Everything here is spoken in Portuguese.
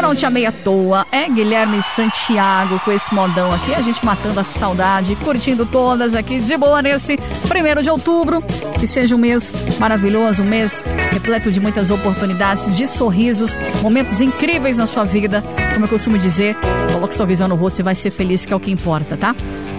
Eu não te amei à toa, é Guilherme Santiago com esse modão aqui, a gente matando a saudade, curtindo todas aqui de boa nesse 1º de outubro, que seja um mês maravilhoso, um mês repleto de muitas oportunidades, de sorrisos, momentos incríveis na sua vida, como eu costumo dizer, coloque sua visão no rosto e vai ser feliz, que é o que importa, tá?